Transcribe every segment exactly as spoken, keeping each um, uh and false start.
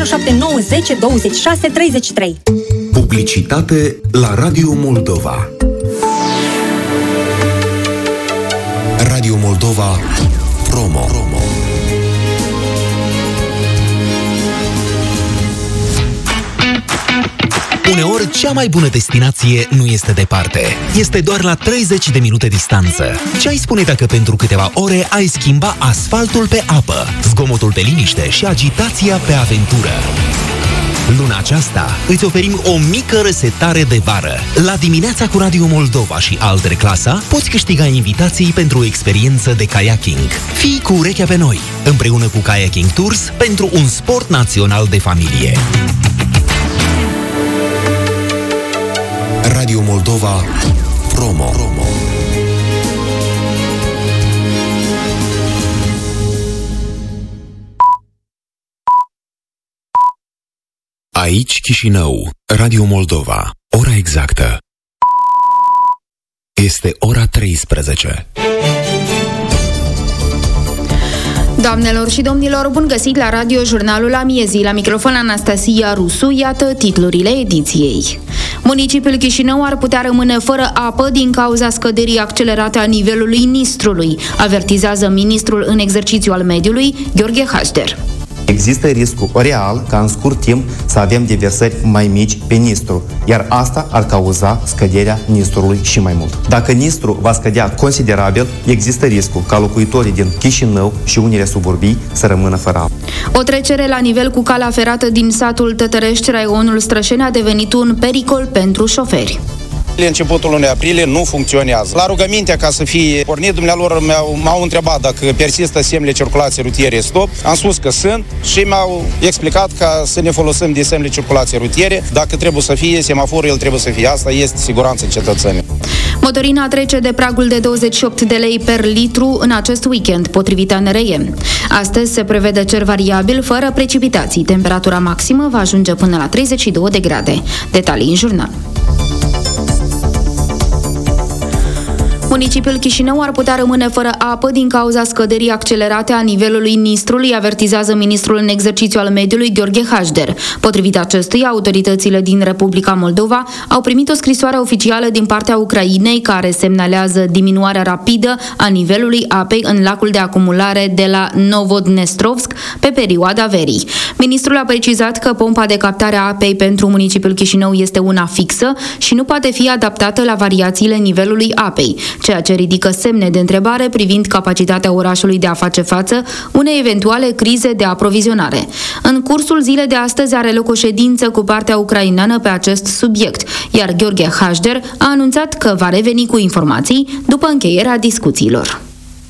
șapte nouă zece douăzeci și șase treizeci și trei. Publicitate la Radio Moldova. Radio Moldova Promo. Promo. Uneori, cea mai bună destinație nu este departe. Este doar la treizeci de minute distanță. Ce ai spune dacă pentru câteva ore ai schimba asfaltul pe apă, zgomotul pe liniște și agitația pe aventură? Luna aceasta îți oferim o mică resetare de vară. La Dimineața cu Radio Moldova și Alter Clasa poți câștiga invitații pentru o experiență de kayaking. Fii cu urechea pe noi, împreună cu Kayaking Tours, pentru un sport național de familie. Radio Moldova Promo. Promo. Aici Chișinău, Radio Moldova. Ora exactă este ora treisprezece. Doamnelor și domnilor, bun găsit la Radio Jurnalul Amiezii. La microfon Anastasia Rusu, iată titlurile ediției. Municipiul Chișinău ar putea rămâne fără apă din cauza scăderii accelerate a nivelului Nistrului, avertizează ministrul în exercițiu al mediului, Gheorghe Hașder. Există riscul real ca în scurt timp să avem deversări mai mici pe Nistru, iar asta ar cauza scăderea Nistrului și mai mult. Dacă Nistru va scădea considerabil, există riscul ca locuitorii din Chișinău și unele suburbii să rămână fără apă. O trecere la nivel cu calea ferată din satul Tătărești, raionul Strășeni, a devenit un pericol pentru șoferi. Începutul lunii aprilie nu funcționează. La rugămintea ca să fie pornit, dumnealor m-au, m-au întrebat dacă persistă semnele circulației rutiere stop. Am spus că sunt și mi-au explicat ca să ne folosim de semnele circulației rutiere. Dacă trebuie să fie semaforul, el trebuie să fie. Asta este siguranță cetățenii. Motorina trece de pragul de douăzeci și opt de lei per litru în acest weekend, potrivit A N R E. Astăzi se prevede cer variabil, fără precipitații. Temperatura maximă va ajunge până la treizeci și două de grade. Detalii în jurnal. Municipiul Chișinău ar putea rămâne fără apă din cauza scăderii accelerate a nivelului Nistrului, avertizează ministrul în exercițiu al mediului, Gheorghe Hașder. Potrivit acestuia, autoritățile din Republica Moldova au primit o scrisoare oficială din partea Ucrainei care semnalează diminuarea rapidă a nivelului apei în lacul de acumulare de la Novodnestrovsk pe perioada verii. Ministrul a precizat că pompa de captare a apei pentru municipiul Chișinău este una fixă și nu poate fi adaptată la variațiile nivelului apei, ceea ce ridică semne de întrebare privind capacitatea orașului de a face față unei eventuale crize de aprovizionare. În cursul zilei de astăzi are loc o ședință cu partea ucraineană pe acest subiect, iar Gheorghe Hașder a anunțat că va reveni cu informații după încheierea discuțiilor.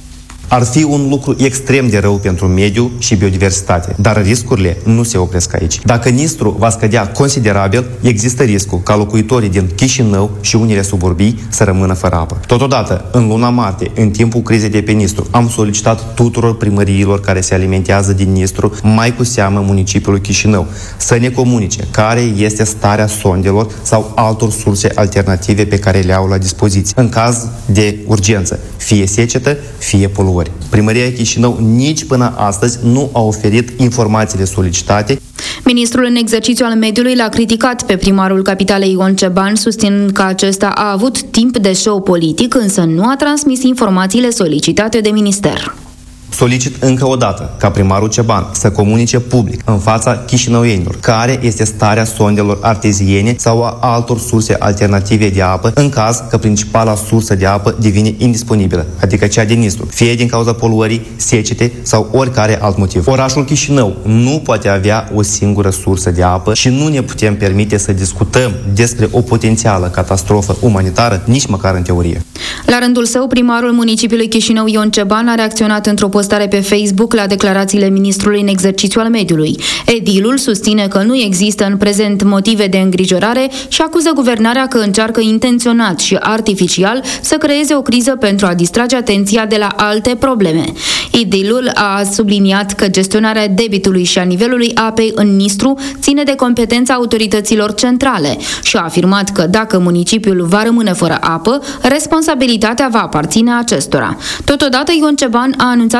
Ar fi un lucru extrem de rău pentru mediu și biodiversitate, dar riscurile nu se opresc aici. Dacă Nistru va scădea considerabil, există riscul ca locuitorii din Chișinău și unele suburbii să rămână fără apă. Totodată, în luna martie, în timpul crizei de pe Nistru, am solicitat tuturor primăriilor care se alimentează din Nistru, mai cu seamă municipiului Chișinău, să ne comunice care este starea sondelor sau altor surse alternative pe care le au la dispoziție, în caz de urgență, fie secetă, fie poluare. Primăria Chișinău nici până astăzi nu a oferit informațiile solicitate. Ministrul în exercițiu al mediului l-a criticat pe primarul capitalei Ion Ceban, susținând că acesta a avut timp de show politic, însă nu a transmis informațiile solicitate de minister. Solicit încă o dată ca primarul Ceban să comunice public în fața chișinăuienilor care este starea sondelor arteziene sau a altor surse alternative de apă în caz că principala sursă de apă devine indisponibilă, adică cea din Nistru, fie din cauza poluării, secete sau oricare alt motiv. Orașul Chișinău nu poate avea o singură sursă de apă și nu ne putem permite să discutăm despre o potențială catastrofă umanitară, nici măcar în teorie. La rândul său, primarul municipiului Chișinău, Ion Ceban, a reacționat într-o postare pe Facebook la declarațiile ministrului în exercițiu al mediului. Edilul susține că nu există în prezent motive de îngrijorare și acuză guvernarea că încearcă intenționat și artificial să creeze o criză pentru a distrage atenția de la alte probleme. Edilul a subliniat că gestionarea debitului și a nivelului apei în Nistru ține de competența autorităților centrale și a afirmat că dacă municipiul va rămâne fără apă, responsabilitatea va aparține acestora. Totodată, Ion Ceban a anunțat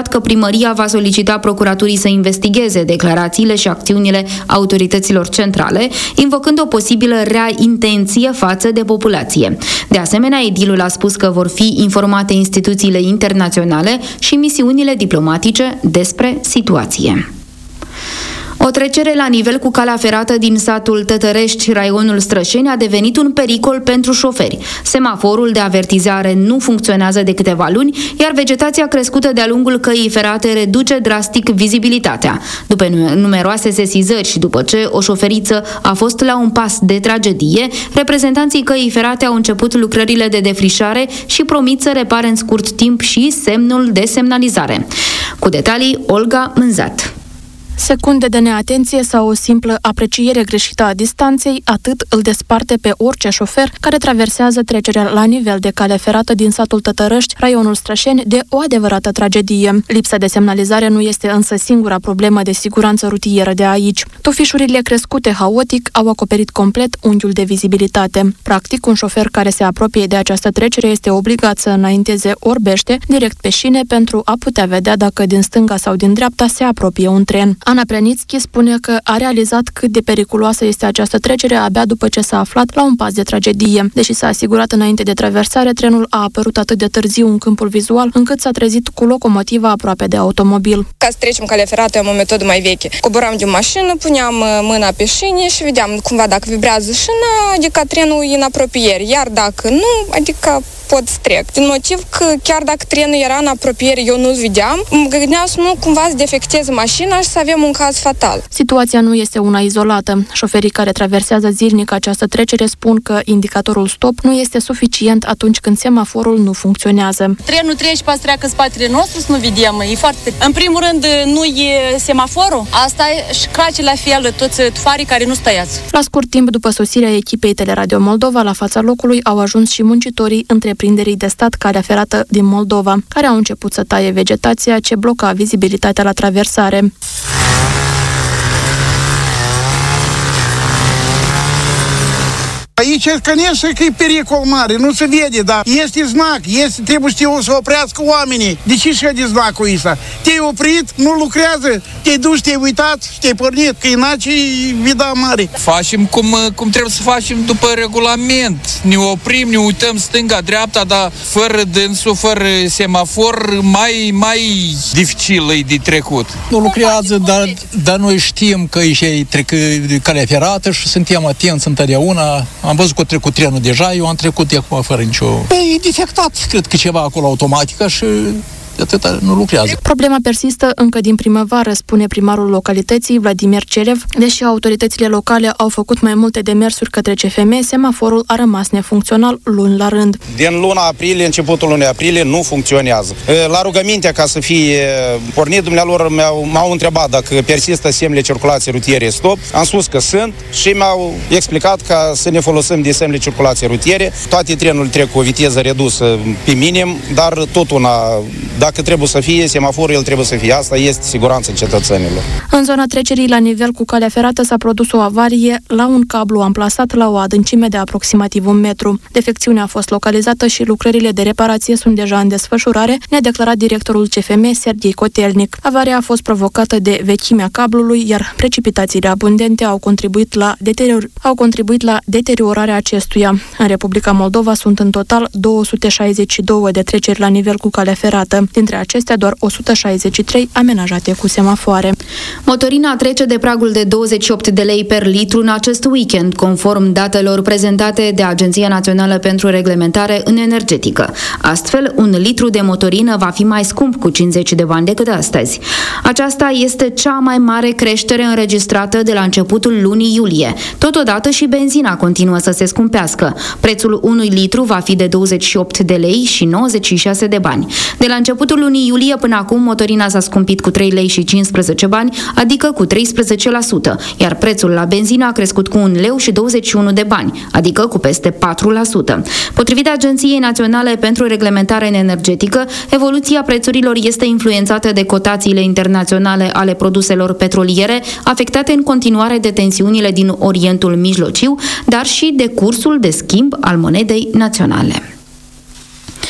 că primăria va solicita procuraturii să investigheze declarațiile și acțiunile autorităților centrale, invocând o posibilă rea intenție față de populație. De asemenea, edilul a spus că vor fi informate instituțiile internaționale și misiunile diplomatice despre situație. O trecere la nivel cu calea ferată din satul Tătărești, raionul Strășeni, a devenit un pericol pentru șoferi. Semaforul de avertizare nu funcționează de câteva luni, iar vegetația crescută de-a lungul căii ferate reduce drastic vizibilitatea. După numeroase sesizări și după ce o șoferiță a fost la un pas de tragedie, reprezentanții căii ferate au început lucrările de defrișare și promit să repare în scurt timp și semnul de semnalizare. Cu detalii, Olga Mânzat. Secunde de neatenție sau o simplă apreciere greșită a distanței, atât îl desparte pe orice șofer care traversează trecerea la nivel de cale ferată din satul Tătărești, raionul Strășeni, de o adevărată tragedie. Lipsa de semnalizare nu este însă singura problemă de siguranță rutieră de aici. Tufișurile crescute haotic au acoperit complet unghiul de vizibilitate. Practic, un șofer care se apropie de această trecere este obligat să înainteze orbește direct pe șine pentru a putea vedea dacă din stânga sau din dreapta se apropie un tren. Ana Preanițchi spune că a realizat cât de periculoasă este această trecere abia după ce s-a aflat la un pas de tragedie. Deși s-a asigurat înainte de traversare, trenul a apărut atât de târziu în câmpul vizual, încât s-a trezit cu locomotiva aproape de automobil. Ca să trecem calea ferată, am o metodă mai veche. Coboram din mașină, puneam mâna pe șine și vedeam cumva dacă vibrează șina, adică trenul e în apropiere, iar dacă nu, adică pot să trec. Din motiv că chiar dacă trenul era în apropiere, eu nu-l vedeam, mă gândeam să nu cumva să defecteze mașina și să avem un caz fatal. Situația nu este una izolată. Șoferii care traversează zilnic această trecere spun că indicatorul stop nu este suficient atunci când semaforul nu funcționează. Trenul trece pe treacă în spatele nostru să nu vedem. E foarte... În primul rând, nu e semaforul. Asta e și crace la fel toți tufarii care nu stăiați. La scurt timp după sosirea echipei Teleradio Moldova, la fața locului au ajuns și muncitorii întreprinderii de stat Calea Ferată din Moldova, care au început să taie vegetația ce bloca vizibilitatea la traversare. Aici, конечно, că e pericol mare, nu se vede, dar este znac, este, trebuie să oprească oamenii. De ce și-a de znacul ăsta? Te-ai oprit, nu lucrează, te-ai dus, te-ai uitat și te-ai pornit, că înainte e vida mare. Facem cum, cum trebuie să facem după regulament. Ne oprim, ne uităm stânga-dreapta, dar fără dânsul, fără semafor, mai, mai dificil e de trecut. Nu lucrează, dar, dar noi știm că aici e calea ferată și suntem atenți întotdeauna. Am văzut că a trecut trenul deja, eu am trecut de acum fără nicio... Păi, e defectat, cred că ceva acolo automatică și de atâta nu lucrează. Problema persistă încă din primăvară, spune primarul localității, Vladimir Celev. Deși autoritățile locale au făcut mai multe demersuri către C F M, semaforul a rămas nefuncțional luni la rând. Din luna aprilie, începutul lunii aprilie, nu funcționează. La rugămintea ca să fie pornit, dumnealor m-au întrebat dacă persistă semnele circulației rutiere stop. Am spus că sunt și mi-au explicat ca să ne folosim de semnele circulației rutiere. Toate trenurile trec cu o viteză redusă pe minim, dar tot una... Dacă trebuie să fie, semaforul el trebuie să fie. Asta este siguranța cetățenilor. În zona trecerii la nivel cu calea ferată s-a produs o avarie la un cablu amplasat la o adâncime de aproximativ un metru. Defecțiunea a fost localizată și lucrările de reparație sunt deja în desfășurare, ne-a declarat directorul C F M, Serghei Cotelnic. Avaria a fost provocată de vechimea cablului, iar precipitațiile abundente au contribuit la, deterior- au contribuit la deteriorarea acestuia. În Republica Moldova sunt în total două sute șaizeci și două de treceri la nivel cu calea ferată. Dintre acestea, doar o sută șaizeci și trei amenajate cu semafoare. Motorina trece de pragul de douăzeci și opt de lei per litru în acest weekend, conform datelor prezentate de Agenția Națională pentru Reglementare în Energetică. Astfel, un litru de motorină va fi mai scump cu cincizeci de bani decât astăzi. Aceasta este cea mai mare creștere înregistrată de la începutul lunii iulie. Totodată și benzina continuă să se scumpească. Prețul unui litru va fi de douăzeci și opt de lei și nouăzeci și șase de bani. De la începutul lunii iulie până acum, motorina s-a scumpit cu trei lei și cincisprezece bani, adică cu treisprezece la sută, iar prețul la benzină a crescut cu un leu și douăzeci și unu de bani, adică cu peste patru la sută. Potrivit Agenției Naționale pentru Reglementare în Energetică, evoluția prețurilor este influențată de cotațiile internaționale ale produselor petroliere, afectate în continuare de tensiunile din Orientul Mijlociu, dar și de cursul de schimb al monedei naționale.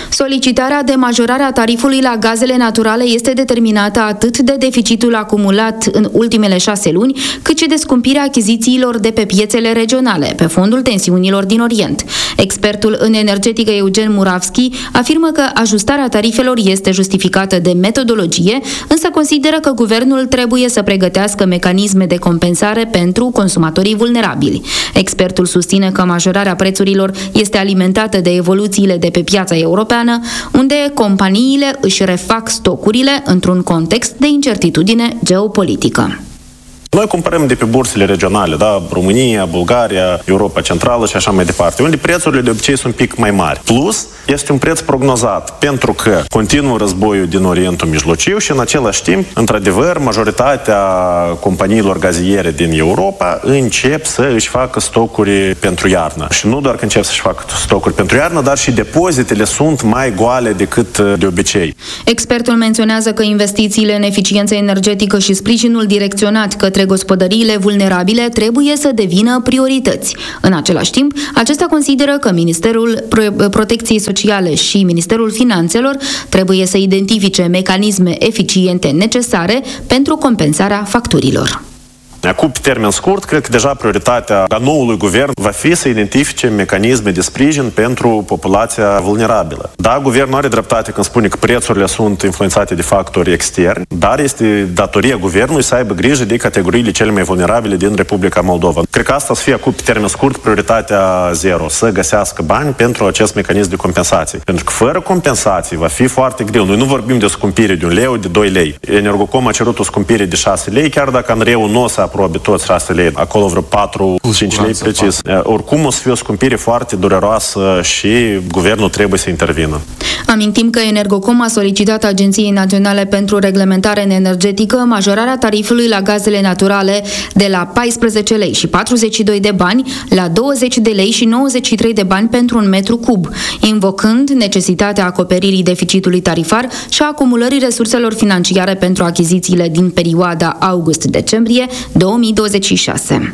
Solicitarea de majorare a tarifului la gazele naturale este determinată atât de deficitul acumulat în ultimele șase luni, cât și de scumpirea achizițiilor de pe piețele regionale, pe fondul tensiunilor din Orient. Expertul în energetică Eugen Muravski afirmă că ajustarea tarifelor este justificată de metodologie, însă consideră că guvernul trebuie să pregătească mecanisme de compensare pentru consumatorii vulnerabili. Expertul susține că majorarea prețurilor este alimentată de evoluțiile de pe piața europeană, unde companiile își refac stocurile într-un context de incertitudine geopolitică. Noi cumpărăm de pe bursele regionale, da? România, Bulgaria, Europa Centrală și așa mai departe, unde prețurile de obicei sunt un pic mai mari. Plus, este un preț prognozat, pentru că continuă războiul din Orientul Mijlociu și în același timp, într-adevăr, majoritatea companiilor gaziere din Europa încep să își facă stocuri pentru iarnă. Și nu doar că încep să-și facă stocuri pentru iarnă, dar și depozitele sunt mai goale decât de obicei. Expertul menționează că investițiile în eficiență energetică și sprijinul direcționat către gospodăriile vulnerabile trebuie să devină priorități. În același timp, acesta consideră că Ministerul Protecției Sociale și Ministerul Finanțelor trebuie să identifice mecanisme eficiente necesare pentru compensarea facturilor. Acum, pe termen scurt, cred că deja prioritatea a noului guvern va fi să identifice mecanisme de sprijin pentru populația vulnerabilă. Da, guvernul are dreptate când spune că prețurile sunt influențate de factori externi, dar este datoria guvernului să aibă grijă de categoriile cele mai vulnerabile din Republica Moldova. Cred că asta să fie acum, pe termen scurt, prioritatea zero, să găsească bani pentru acest mecanism de compensație. Pentru că fără compensații va fi foarte greu. Noi nu vorbim de o scumpire de un leu, de doi lei. Energocom a cerut o scumpire de șase lei, chiar dacă Andreu nu o să aprobe toți șase lei, acolo vreo patru cinci lei precis. Oricum o să fie o scumpire foarte dureroasă și guvernul trebuie să intervină. Amintim că Energocom a solicitat Agenției Naționale pentru Reglementare Energetică majorarea tarifului la gazele naturale de la paisprezece lei și patruzeci și doi de bani la douăzeci de lei și nouăzeci și trei de bani pentru un metru cub, invocând necesitatea acoperirii deficitului tarifar și a acumulării resurselor financiare pentru achizițiile din perioada august-decembrie două mii douăzeci și șase.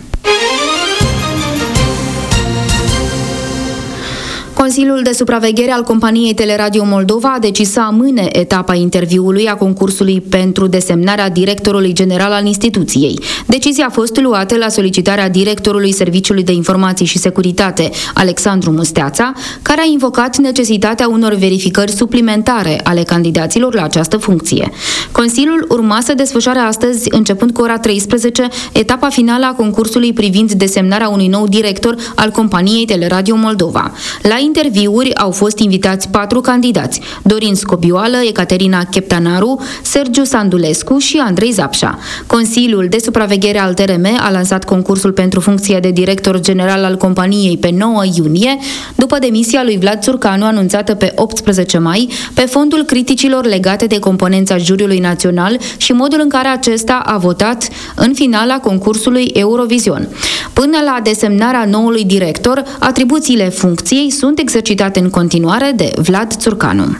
Consiliul de supraveghere al companiei Teleradio Moldova a decis să amâne etapa interviului a concursului pentru desemnarea directorului general al instituției. Decizia a fost luată la solicitarea directorului Serviciului de Informații și Securitate, Alexandru Musteața, care a invocat necesitatea unor verificări suplimentare ale candidaților la această funcție. Consiliul urma să desfășoare astăzi, începând cu ora treisprezece, etapa finală a concursului privind desemnarea unui nou director al companiei Teleradio Moldova. La interviuri au fost invitați patru candidați: Dorin Scobioală, Ecaterina Cheptanaru, Sergiu Sandulescu și Andrei Zapșa. Consiliul de supraveghere al T R M a lansat concursul pentru funcția de director general al companiei pe nouă iunie, după demisia lui Vlad Țurcanu anunțată pe optsprezece mai, pe fondul criticilor legate de componența juriului național și modul în care acesta a votat în finala concursului Eurovision. Până la desemnarea noului director, atribuțiile funcției sunt exercitate în continuare de Vlad Țurcanu.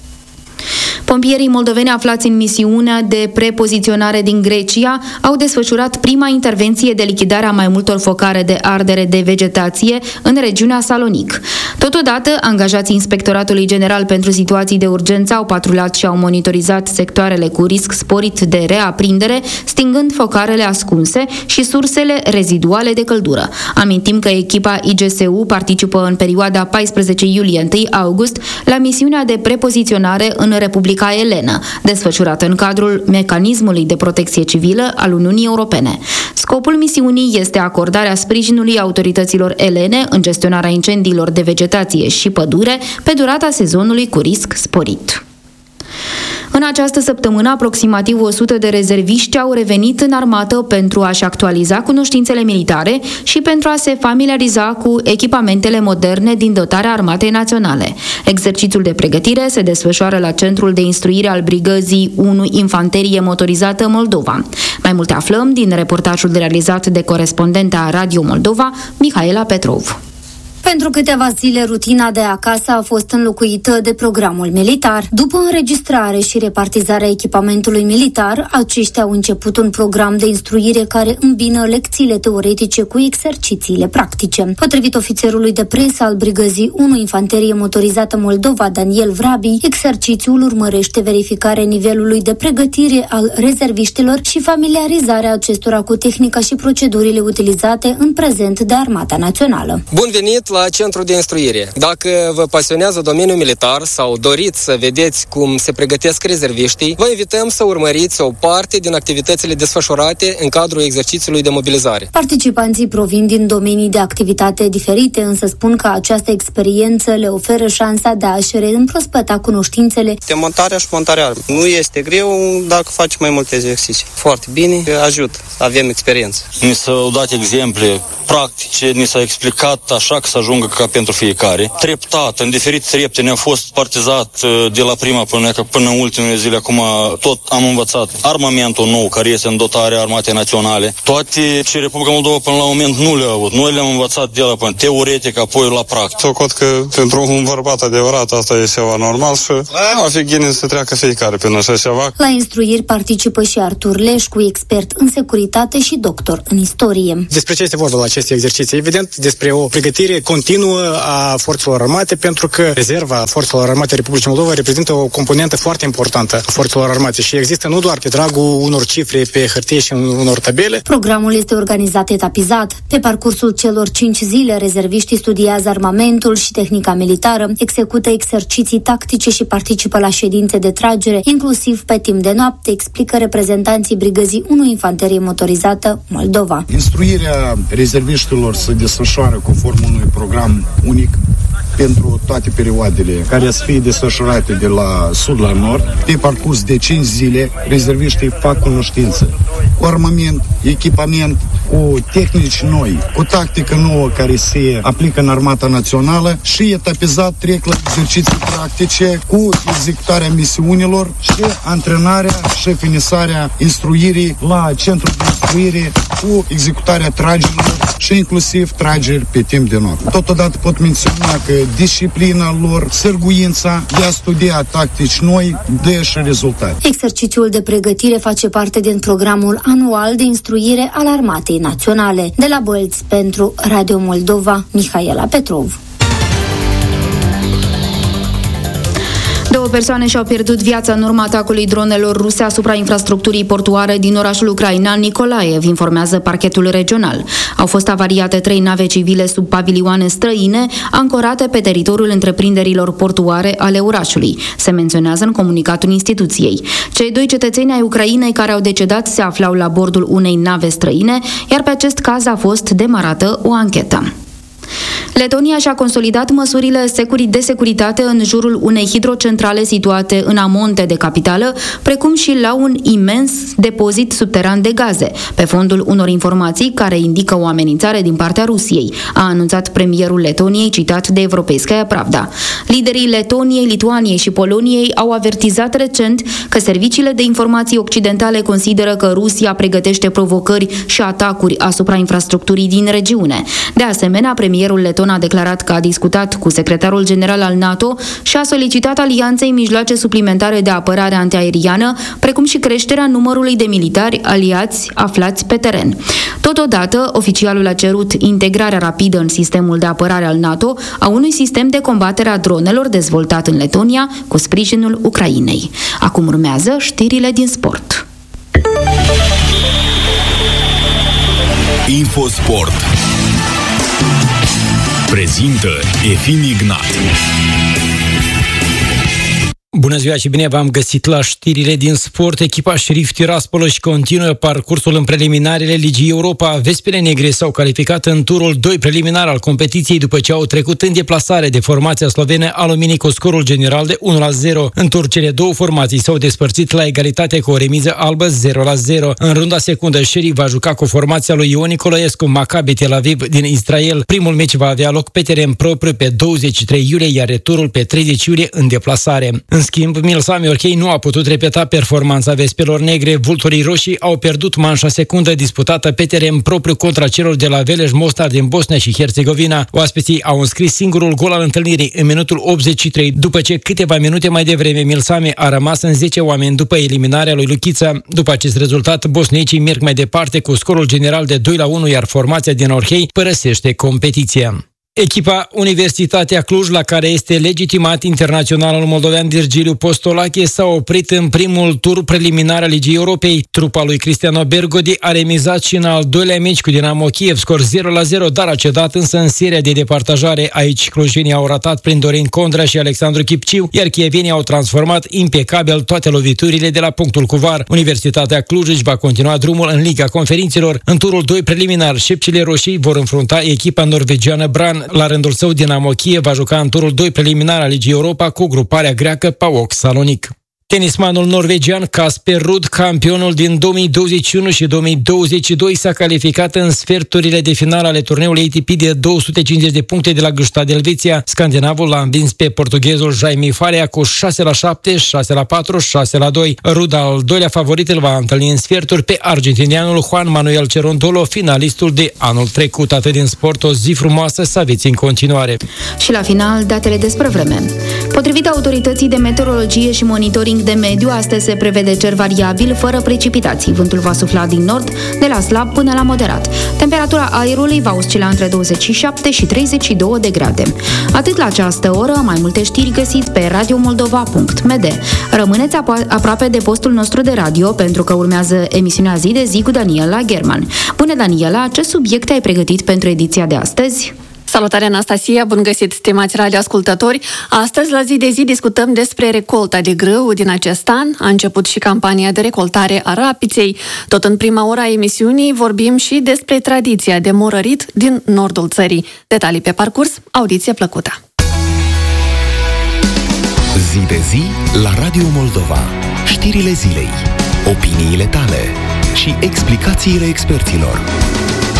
Pompierii moldoveni aflați în misiunea de prepoziționare din Grecia au desfășurat prima intervenție de lichidare a mai multor focare de ardere de vegetație în regiunea Salonic. Totodată, angajații Inspectoratului General pentru Situații de Urgență au patrulat și au monitorizat sectoarele cu risc sporit de reaprindere, stingând focarele ascunse și sursele reziduale de căldură. Amintim că echipa I G S U participă în perioada paisprezece iulie - unu august la misiunea de prepoziționare în Republica Elena, desfășurată în cadrul mecanismului de protecție civilă al Uniunii Europene. Scopul misiunii este acordarea sprijinului autorităților elene în gestionarea incendiilor de vegetație și pădure pe durata sezonului cu risc sporit. În această săptămână, aproximativ o sută de rezerviști au revenit în armată pentru a-și actualiza cunoștințele militare și pentru a se familiariza cu echipamentele moderne din dotarea Armatei Naționale. Exercițiul de pregătire se desfășoară la Centrul de Instruire al Brigăzii unu Infanterie Motorizată Moldova. Mai multe aflăm din reportajul realizat de corespondenta Radio Moldova, Mihaela Petrov. Pentru câteva zile, rutina de acasă a fost înlocuită de programul militar. După înregistrare și repartizarea echipamentului militar, aceștia au început un program de instruire care îmbină lecțiile teoretice cu exercițiile practice. Potrivit ofițerului de presă al Brigăzii unu Infanterie Motorizată Moldova, Daniel Vrabi, exercițiul urmărește verificarea nivelului de pregătire al rezerviștilor și familiarizarea acestora cu tehnica și procedurile utilizate în prezent de Armata Națională. Bun venit la Centrul de Instruire! Dacă vă pasionează domeniul militar sau doriți să vedeți cum se pregătesc rezerviștii, vă invităm să urmăriți o parte din activitățile desfășurate în cadrul exercițiului de mobilizare. Participanții provin din domenii de activitate diferite, însă spun că această experiență le oferă șansa de a-și reîmprospăta cunoștințele. Demontarea și montarea armei. Nu este greu dacă faci mai multe exerciții. Foarte bine, ajută, avem experiență. Ni s-au dat exemple practice, ni s-a explicat așa că să ajungă ca pentru fiecare. Treptat, în diferite trepte ne-a fost partizat de la prima până, până în ultimele zile. Acum tot am învățat armamentul nou care este în dotarea Armatei Naționale. Toate ce Republica Moldova până la moment nu le-a avut. Noi le-am învățat de la până teoretic, apoi la practic. Eu cred că pentru un bărbat adevărat asta e ceva normal și va fi gine să treacă fiecare prin așa ceva. La instruiri participă și Artur Leșcu, expert în securitate și doctor în istorie. Despre ce este vorba la aceste exerciții? Evident, despre o pregătire continuă a forțelor armate, pentru că rezerva forțelor armate Republicii Moldova reprezintă o componentă foarte importantă a forțelor armate și există nu doar pe dragul unor cifre pe hârtie și unor tabele. Programul este organizat etapizat. Pe parcursul celor cinci zile, rezerviștii studiază armamentul și tehnica militară, execută exerciții tactice și participă la ședințe de tragere, inclusiv pe timp de noapte, explică reprezentanții Brigăzii unu Infanterie Motorizată Moldova. Instruirea rezerviștilor se desfășoară conform unui program unic pentru toate perioadele care să fie desfășurate de la sud la nord. Pe parcurs de cinci zile, rezerviștii fac cunoștință cu armament, echipament, cu tehnici noi, cu tactică nouă care se aplică în Armata Națională și etapizat trec la exerciții practice cu executarea misiunilor și antrenarea și finisarea instruirii la centrul de instruire cu executarea tragerilor și inclusiv trageri pe timp de noapte. Totodată pot menționa că disciplina lor, sârguința de a studia tactici noi dă și rezultate. Exercițiul de pregătire face parte din programul anual de instruire al Armatei Naționale. De la Bălți pentru Radio Moldova, Mihaela Petrov. Două persoane și-au pierdut viața în urma atacului dronelor ruse asupra infrastructurii portuare din orașul ucrainean Nicolaev, informează parchetul regional. Au fost avariate trei nave civile sub pavilioane străine, ancorate pe teritoriul întreprinderilor portuare ale orașului. Se menționează în comunicatul instituției. Cei doi cetățeni ai Ucrainei care au decedat se aflau la bordul unei nave străine, iar pe acest caz a fost demarată o anchetă. Letonia și-a consolidat măsurile de securitate în jurul unei hidrocentrale situate în amonte de capitală, precum și la un imens depozit subteran de gaze, pe fondul unor informații care indică o amenințare din partea Rusiei, a anunțat premierul Letoniei, citat de Europeiskaya Pravda. Liderii Letoniei, Lituaniei și Poloniei au avertizat recent că serviciile de informații occidentale consideră că Rusia pregătește provocări și atacuri asupra infrastructurii din regiune. De asemenea, premierul leton a declarat că a discutat cu secretarul general al NATO și a solicitat alianței mijloace suplimentare de apărare antiaeriană, precum și creșterea numărului de militari aliați aflați pe teren. Totodată, oficialul a cerut integrarea rapidă în sistemul de apărare al NATO a unui sistem de combatere a dronelor dezvoltat în Letonia cu sprijinul Ucrainei. Acum urmează știrile din sport. Infosport prezintă Efim Ignat. Bună ziua și bine v-am găsit la știrile din sport. Echipa Șerif Tiraspol își continuă parcursul în preliminarele Ligii Europa. Vespile Negre s-au calificat în turul doi preliminar al competiției după ce au trecut în deplasare de formația slovene Alumini cu scorul general de unu la zero. În tur, cele două formații s-au despărțit la egalitate cu o remiză albă zero la zero. În runda secundă, Șerif va juca cu formația lui Ion Nicolaescu Maccabi Tel Aviv din Israel. Primul meci va avea loc pe teren propriu pe douăzeci și trei iulie, iar returul pe treizeci iulie în deplasare. În schimb, Milsami Orhei nu a putut repeta performanța Vespelor Negre. Vulturii roșii au pierdut manșa secundă disputată pe teren propriu contra celor de la Veleș Mostar din Bosnia și Herțegovina. Oaspeții au înscris singurul gol al întâlnirii în minutul optzeci și trei, după ce câteva minute mai devreme Milsami a rămas în zece oameni după eliminarea lui Luchița. După acest rezultat, bosniecii merg mai departe cu scorul general de doi la unu, iar formația din Orhei părăsește competiția. Echipa Universitatea Cluj, la care este legitimat internaționalul moldovean Virgiliu Postolache, s-a oprit în primul tur preliminar al Ligii Europei. Trupa lui Cristiano Bergodi a remizat și în al doilea meci cu Dinamo Kiev, scor zero la zero, dar a cedat însă în seria de departajare. Aici clujenii au ratat prin Dorin Condrea și Alexandru Chipciu, iar chievenii au transformat impecabil toate loviturile de la punctul cu var. Universitatea Cluj își va continua drumul în Liga Conferințelor. În turul doi preliminar, șepcile roșii vor înfrunta echipa norvegiană Brann. La rândul său, Dinamo Kiev va juca în turul doi preliminar al Ligii Europa cu gruparea greacă PAOK Salonic. Tenismanul norvegian Casper Ruud, campionul din două mii douăzeci și unu și două mii douăzeci și doi, s-a calificat în sferturile de finală ale turneului A T P de două sute cincizeci de puncte de la Gstaad, Elveția. Scandinavul l-a învins pe portughezul Jaime Faria cu șase la șapte, șase la patru, șase la doi. Ruud, al doilea favorit, îl va întâlni în sferturi pe argentinianul Juan Manuel Cerundolo, finalistul de anul trecut. Atât din sport, o zi frumoasă să aveți în continuare. Și la final, datele despre vreme. Potrivit autorității de meteorologie și monitoring de mediu, astăzi se prevede cer variabil, fără precipitații. Vântul va sufla din nord, de la slab până la moderat. Temperatura aerului va oscila între douăzeci și șapte și treizeci și două de grade. Atât la această oră, mai multe știri găsiți pe radio moldova punct m d. Rămâneți aproape de postul nostru de radio, pentru că urmează emisiunea Zi de Zi cu Daniela German. Bună, Daniela, ce subiecte ai pregătit pentru ediția de astăzi? Salutare, Anastasia! Bun găsit, stimați radioascultători! Astăzi, la Zi de Zi, discutăm despre recolta de grâu din acest an. A început și campania de recoltare a rapiței. Tot în prima ora a emisiunii vorbim și despre tradiția de morărit din nordul țării. Detalii pe parcurs, audiție plăcută! Zi de Zi la Radio Moldova. Știrile zilei, opiniile tale și explicațiile experților.